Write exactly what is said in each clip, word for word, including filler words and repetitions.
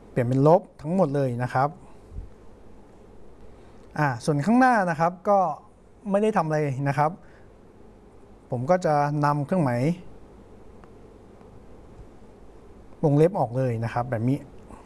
เปลี่ยนเป็นลบทั้งหมดเลยนะครับอ่าส่วนข้างหน้านะครับก็ไม่ได้ทำอะไรนะครับผมก็จะนำเครื่องหมายวงเล็บออกเลยนะครับแบบนี้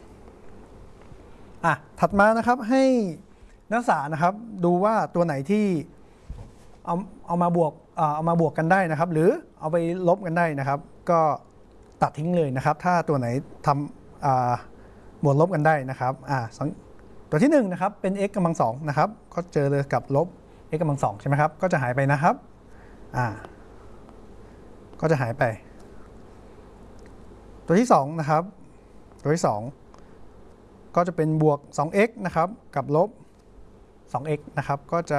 อ่ะถัดมานะครับให้นักศึกษานะครับดูว่าตัวไหนที่เอาเอามาบวกเอามาบวกกันได้นะครับหรือเอาไปลบกันได้นะครับก็ตัดทิ้งเลยนะครับถ้าตัวไหนทำบวกลบกันได้นะครับอ่าตัวที่หนึ่งนะครับเป็น x กำลังสองนะครับก็เจอเลยกับลบ x กำลังสองใช่ไหมครับก็จะหายไปนะครับอ่าก็จะหายไปตัวที่สองนะครับตัวที่สองก็จะเป็นบวก สอง x นะครับกับลบ สอง x นะครับก็จะ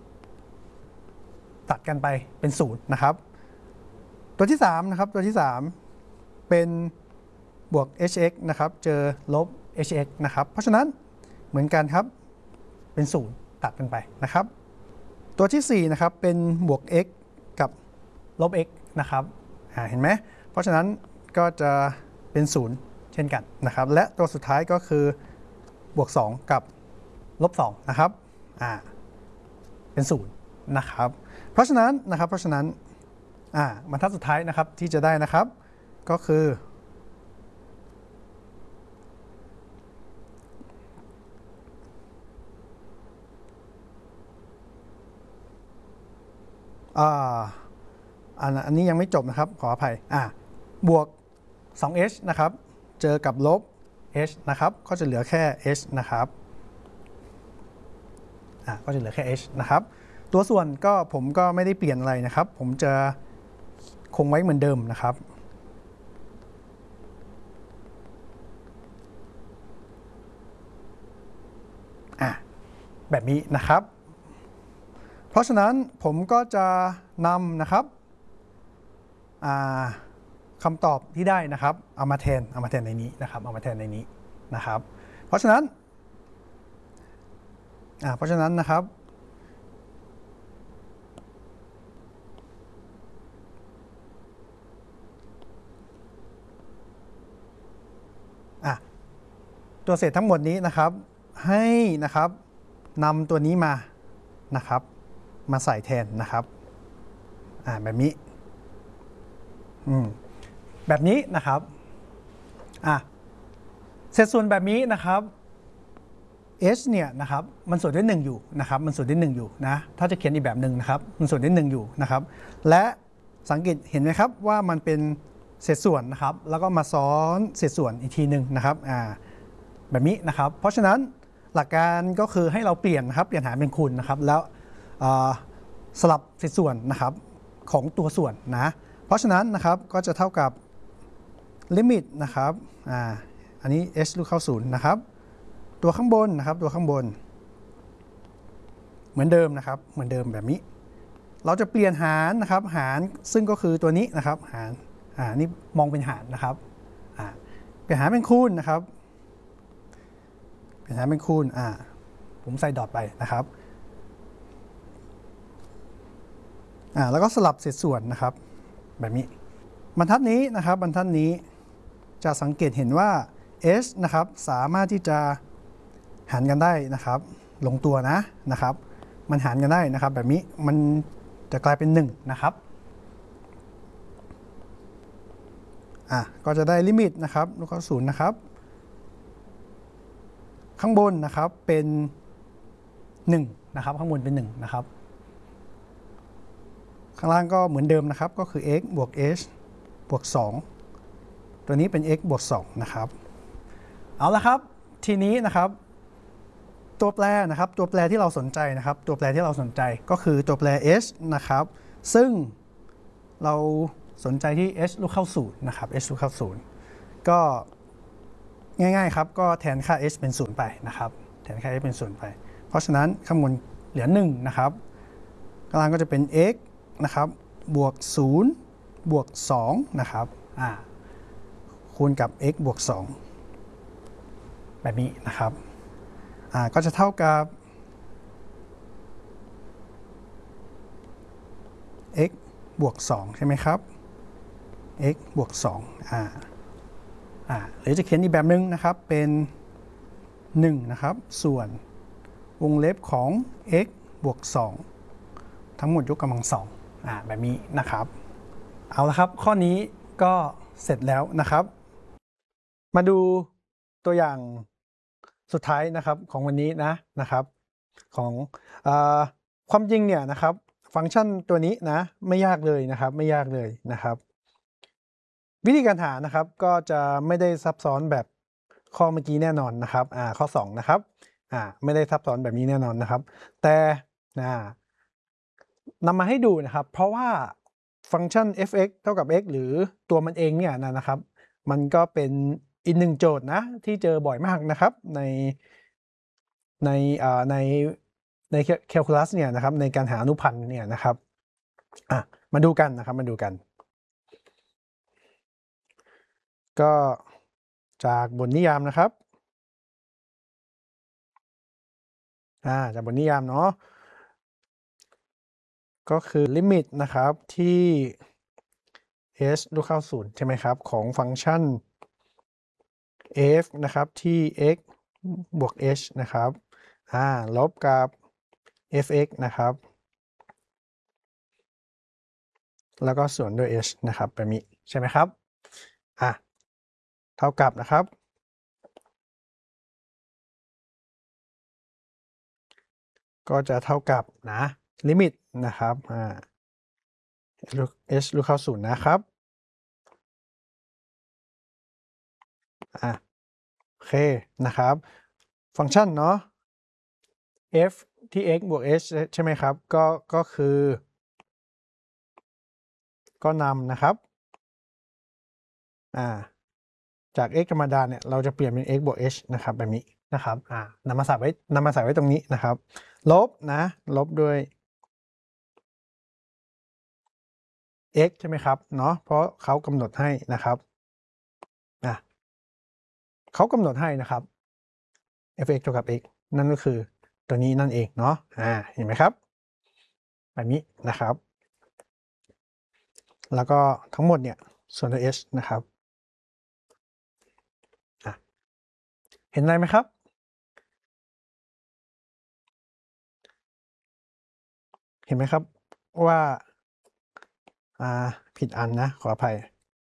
ตัดกันไปเป็นศูนย์นะครับตัวที่สามนะครับตัวที่สามเป็นบวก hx นะครับเจอลบ hx นะครับเพราะฉะนั้นเหมือนกันครับเป็นศูนย์ตัดกันไปนะครับตัวที่สี่นะครับเป็นบวก x กับลบ x นะครับเห็นไหมเพราะฉะนั้นก็จะเป็นศูนย์เช่นกันนะครับและตัวสุดท้ายก็คือบวกสองกับลบสองนะครับอ่าเป็นศูนย์นะครับเพราะฉะนั้นนะครับเพราะฉะนั้นอ่าบรรทัดสุดท้ายนะครับที่จะได้นะครับก็คืออ่าอันนี้ยังไม่จบนะครับขออภัยอ่าบวก สอง h นะครับเจอกับลบ h นะครับก็จะเหลือแค่ h นะครับอ่าก็จะเหลือแค่ h นะครับตัวส่วนก็ผมก็ไม่ได้เปลี่ยนอะไรนะครับผมจะคงไว้เหมือนเดิมนะครับอ่ะแบบนี้นะครับเพราะฉะนั้นผมก็จะนำนะครับคำตอบที่ได้นะครับเอามาแทนเอามาแทนในนี้นะครับเอามาแทนในนี้นะครับเพราะฉะนั้นอ่าเพราะฉะนั้นนะครับอ่ะตัวเศษทั้งหมดนี้นะครับให้นะครับนำตัวนี้มานะครับมาใส่แทนนะครับอ่าแบบนี้อืมแบบนี้นะครับอ่ะเศษส่วนแบบนี้นะครับ h เนี่ยนะครับมันส่วนด้วยหนึ่งอยู่นะครับมันส่วนด้วยหนึ่งอยู่นะถ้าจะเขียนอีกแบบหนึ่งนะครับมันส่วนด้วยหนึ่งอยู่นะครับและสังเกตเห็นไหมครับว่ามันเป็นเศษส่วนนะครับแล้วก็มาซ้อนเศษส่วนอีกทีหนึ่งนะครับอ่าแบบนี้นะครับเพราะฉะนั้นหลักการก็คือให้เราเปลี่ยนนะครับเปลี่ยนหารเป็นคูณนะครับแล้วสลับเศษส่วนนะครับของตัวส่วนนะเพราะฉะนั้นนะครับก็จะเท่ากับลิมิตนะครับอ่าอันนี้ h ลูกเข้าศูนย์นะครับตัวข้างบนนะครับตัวข้างบนเหมือนเดิมนะครับเหมือนเดิมแบบนี้เราจะเปลี่ยนหารนะครับหารซึ่งก็คือตัวนี้นะครับหารอ่านี่มองเป็นหารนะครับอ่าเปลี่ยนหารเป็นคูณนะครับเปลี่ยนหารเป็นคูณอ่าผมใส่ดอทไปนะครับอ่าแล้วก็สลับเศษส่วนนะครับแบบนี้บรรทัดนี้นะครับบรรทัดนี้จะสังเกตเห็นว่า h นะครับสามารถที่จะหารกันได้นะครับลงตัวนะนะครับมันหารกันได้นะครับแบบนี้มันจะกลายเป็นหนึ่งนะครับอ่ะก็จะได้ลิมิตนะครับลูกเข้าศูนย์นะครับข้างบนนะครับเป็นหนึ่งนะครับข้างบนเป็นหนึ่งนะครับข้างล่างก็เหมือนเดิมนะครับก็คือ x บวก h บวกสองตัวนี้เป็น x บวกสองนะครับเอาละครับทีนี้นะครับตัวแปรนะครับตัวแปรที่เราสนใจนะครับตัวแปรที่เราสนใจก็คือตัวแปร h นะครับซึ่งเราสนใจที่ h ลูกเข้าศูนย์นะครับ h ลูกเข้าศูนย์ก็ง่ายๆครับก็แทนค่า h เป็นศูนย์ไปนะครับแทนค่า h เป็นศูนย์ไปเพราะฉะนั้นข้างบนเหลือหนึ่งนะครับกลางก็จะเป็น x นะครับบวกศูนย์บวกสองนะครับอ่าคูณกับ x บวกสองแบบนี้นะครับอ่าก็จะเท่ากับ x บวกสองใช่ไหมครับ x บวกสองอ่าอ่าเหลือรือจะเขียนอีกแบบนึงนะครับเป็นหนึ่งนะครับส่วนวงเล็บของ x บวกสองทั้งหมดยกกำลังสองอ่าแบบนี้นะครับเอาละครับข้อนี้ก็เสร็จแล้วนะครับมาดูตัวอย่างสุดท้ายนะครับของวันนี้นะนะครับของอความจริงเนี่ยนะครับฟังก์ชันตัวนี้นะไม่ยากเลยนะครับไม่ยากเลยนะครับวิธีการหานะครับก็จะไม่ได้ซับซ้อนแบบข้อเมื่อกี้แน่นอนนะครับอ่าข้อสองนะครับอ่าไม่ได้ซับซ้อนแบบนี้แน่นอนนะครับแต่นะนำมาให้ดูนะครับเพราะว่าฟังก์ชัน f(x) เท่ากับ x หรือตัวมันเองเนี่ยนะครับมันก็เป็นอีกหนึ่งโจทย์นะที่เจอบ่อยมากนะครับในในอ่าในในแคลคูลัสเนี่ยนะครับในการหาอนุพันธ์เนี่ยนะครับอ่ะมาดูกันนะครับมาดูกันก็จากบทนิยามนะครับอ่าจากบทนิยามเนาะก็คือลิมิตนะครับที่ h ลูกเข้าศูนย์ใช่ไหมครับของฟังก์ชัน f นะครับที่ x บวก h นะครับอ่าลบกับ f(x) นะครับแล้วก็ส่วนด้วย h นะครับแบบนี้ใช่ไหมครับอ่ะเท่ากับนะครับก็จะเท่ากับนะลิมิตนะครับอ่า h ลูกเข้าศูนย์นะครับอ่ะโอเคนะครับฟังก์ชันเนาะ f ที่ x บวก h ใช่ไหมครับก็ก็คือก็นำนะครับอ่าจาก x ธรรมดาเนี่ยเราจะเปลี่ยนเป็น x บวก h นะครับแบบนี้นะครับอ่านำมาใส่ไว้นำมาใส่ไว้ตรงนี้นะครับลบนะลบด้วย x ใช่ไหมครับเนาะเพราะเขากำหนดให้นะครับอ่ะเขากำหนดให้นะครับ f(x) เท่ากับ x นั่นก็คือตัวนี้นั่นเองเนาะอ่าเห็นไหมครับแบบนี้นะครับแล้วก็ทั้งหมดเนี่ยส่วนด้วย h นะครับอ่ะเห็นอะไรไหมครับเห็นไหมครับว่าอ่าผิดอันนะขออภัย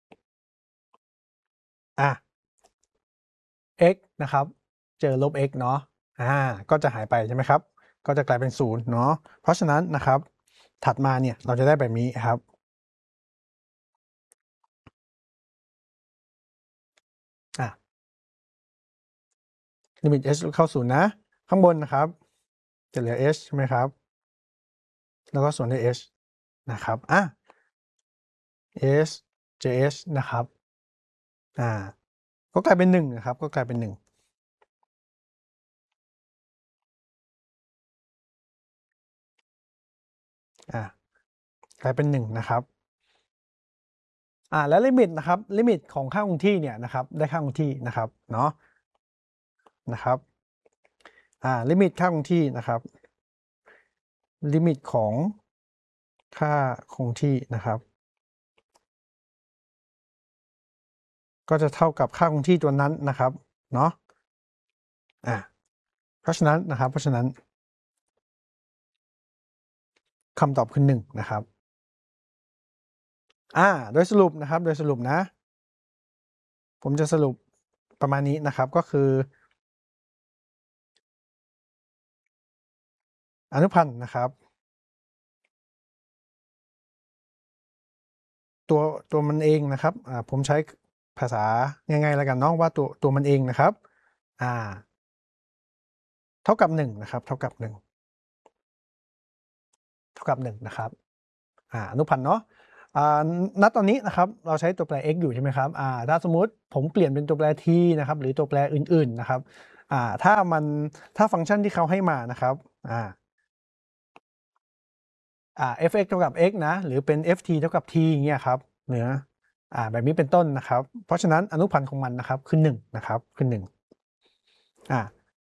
อ่ะ x นะครับเจอลบ x เนาะอ่าก็จะหายไปใช่ไหมครับก็จะกลายเป็นศูนย์เนาะเพราะฉะนั้นนะครับถัดมาเนี่ยเราจะได้แบบนี้ครับอ่ะลิมิต h เข้าศูนย์นะข้างบนนะครับจะเหลือ h ใช่ไหมครับแล้วก็ส่วนด้วย h นะครับอ่ะ h เจอ h นะครับอ่าก็กลายเป็นหนึ่งนะครับก็กลายเป็นหนึ่งอ่ากลายเป็นหนึ่งนะครับอ่าแล้วลิมิตนะครับลิมิตของค่าคงที่เนี่ยนะครับได้ค่าคงที่นะครับเนาะนะครับอ่าลิมิตค่าคงที่นะครับลิมิตของค่าคงที่นะครับก็จะเท่ากับค่าคงที่ตัวนั้นนะครับเนาะอ่าเพราะฉะนั้นนะครับเพราะฉะนั้นคำตอบคือหนึ่งนะครับอ่าโดยสรุปนะครับโดยสรุปนะผมจะสรุปประมาณนี้นะครับก็คืออนุพันธ์นะครับตัวตัวมันเองนะครับอ่าผมใช้ภาษาง่ายๆแล้วกันเนาะว่าตัวตัวมันเองนะครับอ่าเท่ากับหนึ่งนะครับเท่ากับหนึ่งเท่ากับหนึ่งนะครับอ่าอนุพันธ์เนาะอ่าณตอนนี้นะครับเราใช้ตัวแปร x อยู่ใช่ไหมครับอ่าถ้าสมมุติผมเปลี่ยนเป็นตัวแปร t นะครับหรือตัวแปรอื่นๆนะครับอ่าถ้ามันถ้าฟังก์ชันที่เขาให้มานะครับอ่าอ่า f(x) เท่ากับ x นะหรือเป็น ft เท่ากับ t อย่างเงี้ยครับเหนืออ่าแบบนี้เป็นต้นนะครับเพราะฉะนั้นอนุพันธ์ของมันนะครับคือหนึ่งนะครับคือหนึ่งอ่า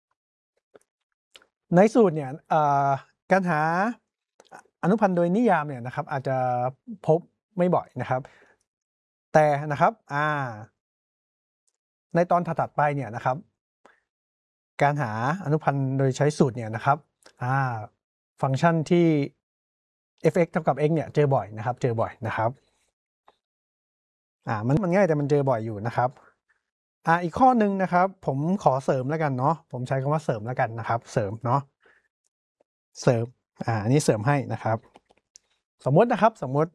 ในสูตรเนี่ยอ่าการหาอนุพันธ์โดยนิยามเนี่ยนะครับอาจจะพบไม่บ่อยนะครับแต่นะครับอ่าในตอนถัดๆไปเนี่ยนะครับการหาอนุพันธ์โดยใช้สูตรเนี่ยนะครับอ่าฟังก์ชันที่ f(x) เท่ากับ x เนี่ยเจอบ่อยนะครับเจอบ่อยนะครับอ่ามันมันง่ายแต่มันเจอบ่อยอยู่นะครับอ่าอีกข้อหนึ่งนะครับผมขอเสริมแล้วกันเนาะผมใช้คำว่าเสริมแล้วกันนะครับเสริมเนาะเสริมอ่าอันนี้เสริมให้นะครับสมมตินะครับสมมติ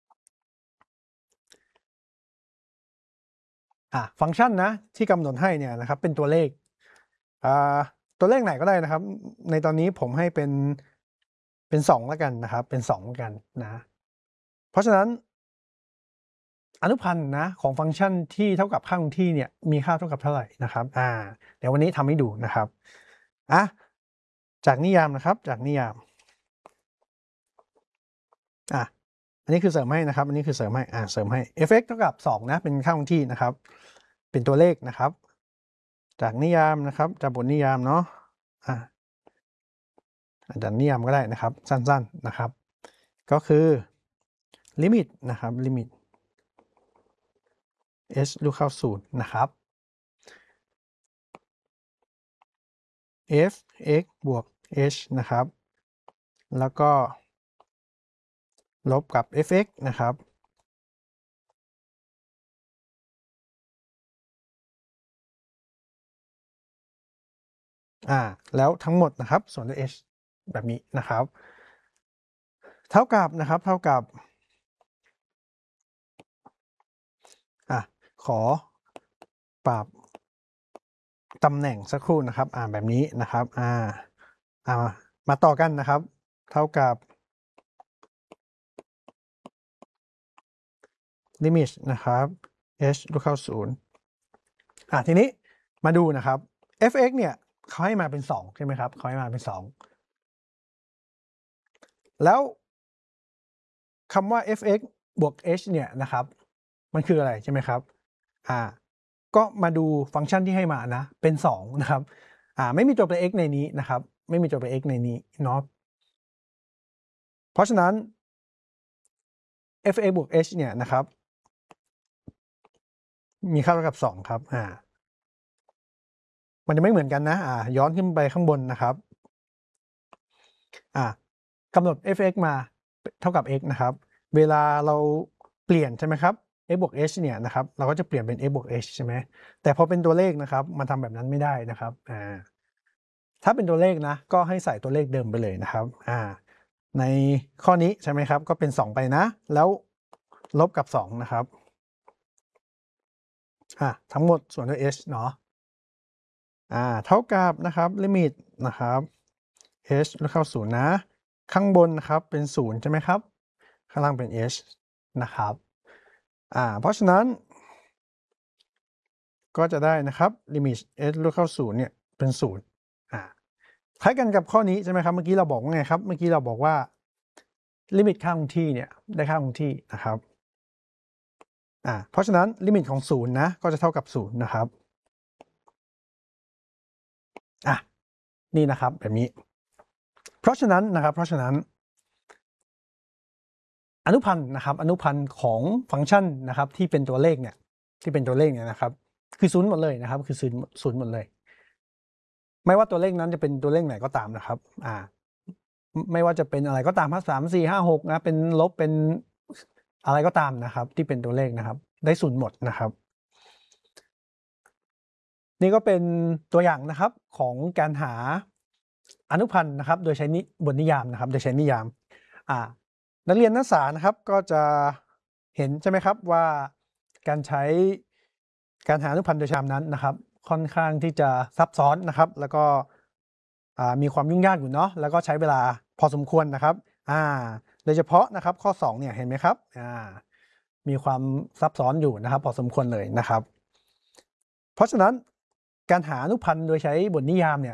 อ่าฟังก์ชันนะที่กำหนดให้เนี่ยนะครับเป็นตัวเลขอ่าตัวเลขไหนก็ได้นะครับในตอนนี้ผมให้เป็นเป็นสองแล้วกันนะครับเป็นสองแล้วกันนะเพราะฉะนั้นอนุพันธ์นะของฟังก์ชันที่เท่ากับค่าคงที่เนี่ยมีค่าเท่ากับเท่าไหร่นะครับอ่าเดี๋ยววันนี้ทำให้ดูนะครับอ่ะจากนิยามนะครับจากนิยามอ่ะอันนี้คือเสริมให้นะครับอันนี้คือเสริมให้อ่าเสริมให้ f(x) เท่ากับสองนะเป็นค่าคงที่นะครับเป็นตัวเลขนะครับจากนิยามนะครับจากบทนิยามเนาะอ่าจากนิยามก็ได้นะครับสั้นๆนะครับก็คือลิมิตนะครับลิมิต h ลูกเข้าศูนย์นะครับ f(x) บวก h นะครับแล้วก็ลบกับ f(x) นะครับอ่าแล้วทั้งหมดนะครับส่วนด้วย h แบบนี้นะครับเท่ากับนะครับเท่ากับอ่ะขอปรับตำแหน่งสักครู่นะครับอ่าแบบนี้นะครับอ่าอ่ามาต่อกันนะครับเท่ากับ limit นะครับ h ลูกเข้าศูนย์อ่ะทีนี้มาดูนะครับ f(x) เนี่ยเขาให้มาเป็นสองใช่ไหมครับเขาให้มาเป็นสองแล้วคำว่า f(x) บวก h เนี่ยนะครับมันคืออะไรใช่ไหมครับอ่าก็มาดูฟังก์ชันที่ให้มานะเป็นสองนะครับอ่าไม่มีตัวแปร x ในนี้นะครับไม่มีตัวแปร x ในนี้เนาะเพราะฉะนั้น f(x) บวก h เนี่ยนะครับมีค่าเท่ากับสองครับอ่ามันจะไม่เหมือนกันนะอ่าย้อนขึ้นไปข้างบนนะครับอ่ากำหนด f(x) มาเท่ากับ x นะครับเวลาเราเปลี่ยนใช่ไหมครับ f บวก h เนี่ยนะครับเราก็จะเปลี่ยนเป็น f บวก h ใช่ไหมแต่พอเป็นตัวเลขนะครับมันทำแบบนั้นไม่ได้นะครับอ่าถ้าเป็นตัวเลขนะก็ให้ใส่ตัวเลขเดิมไปเลยนะครับอ่าในข้อนี้ใช่ไหมครับก็เป็นสองไปนะแล้วลบกับสองนะครับอ่าทั้งหมดส่วนด้วย h เนาะอ่าเท่ากับนะครับลิมิตนะครับ h แล้วเข้าศูนย์นะข้างบนนะครับเป็นศูนย์ใช่ไหมครับข้างล่างเป็น h นะครับอ่าเพราะฉะนั้นก็จะได้นะครับลิมิต h ลูกเข้าศูนย์เนี่ยเป็นศูนย์อ่าคล้ายกันกับข้อนี้ใช่ไหมครับเมื่อกี้เราบอกว่าไงครับเมื่อกี้เราบอกว่าลิมิตค่าคงที่เนี่ยได้ค่าคงที่นะครับอ่าเพราะฉะนั้นลิมิตของศูนย์นะก็จะเท่ากับศูนย์นะครับอ่ะนี่นะครับแบบนี้เพราะฉะนั้นนะครับเพราะฉะนั้นอนุพันธ์นะครับอนุพันธ์ของฟังก์ชันนะครับที่เป็นตัวเลขเนี่ยที่เป็นตัวเลขเนี่ยนะครับคือศูนย์หมดเลยนะครับคือศูนย์ศูนย์หมดเลยไม่ว่าตัวเลขนั้นจะเป็นตัวเลขไหนก็ตามนะครับอ่าไม่ว่าจะเป็นอะไรก็ตามครับสามสี่ห้าหกนะเป็นลบเป็นอะไรก็ตามนะครับที่เป็นตัวเลขนะครับได้ศูนย์หมดนะครับนี่ก็เป็นตัวอย่างนะครับของการหาอนุพันธ์นะครับโดยใช้นิบทนิยามนะครับโดยใช้นิยามอ่านักเรียนนักศึกษานะครับก็จะเห็นใช่ไหมครับว่าการใช้การหาอนุพันธ์โดยใช้นิยามนั้นนะครับค่อนข้างที่จะซับซ้อนนะครับแล้วก็มีความยุ่งยากอยู่เนาะแล้วก็ใช้เวลาพอสมควรนะครับอ่าโดยเฉพาะนะครับข้อสองเนี่ยเห็นไหมครับอ่ามีความซับซ้อนอยู่นะครับพอสมควรเลยนะครับเพราะฉะนั้นการหาอนุพันธ์โดยใช้บทนิยามเนี่ย